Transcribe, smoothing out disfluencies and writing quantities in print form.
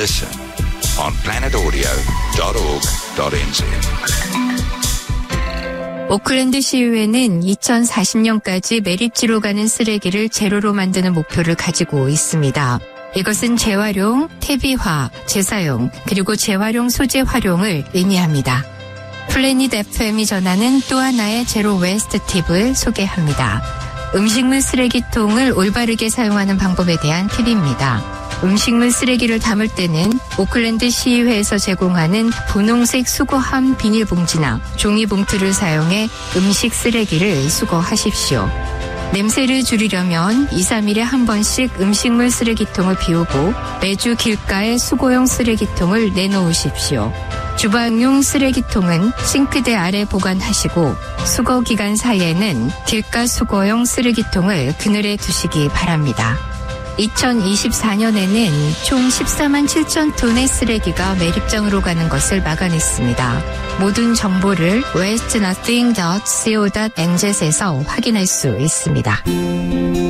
Listen on planetaudio.org.nz. 오클랜드 시의회는 2040년까지 매립지로 가는 쓰레기를 제로로 만드는 목표를 가지고 있습니다. 이것은 재활용, 퇴비화, 재사용, 그리고 재활용 소재 활용을 의미합니다. 플래닛 FM이 전하는 또 하나의 제로 웨스트 팁을 소개합니다. 음식물 쓰레기통을 올바르게 사용하는 방법에 대한 팁입니다. 음식물 쓰레기를 담을 때는 오클랜드 시의회에서 제공하는 분홍색 수거함 비닐봉지나 종이봉투를 사용해 음식 쓰레기를 수거하십시오. 냄새를 줄이려면 2, 3일에 한 번씩 음식물 쓰레기통을 비우고 매주 길가에 수거용 쓰레기통을 내놓으십시오. 주방용 쓰레기통은 싱크대 아래 보관하시고 수거 기간 사이에는 길가 수거용 쓰레기통을 그늘에 두시기 바랍니다. 2024년에는 총 14만 7천 톤의 쓰레기가 매립장으로 가는 것을 막아냈습니다. 모든 정보를 wastenothing.co.nz에서 확인할 수 있습니다.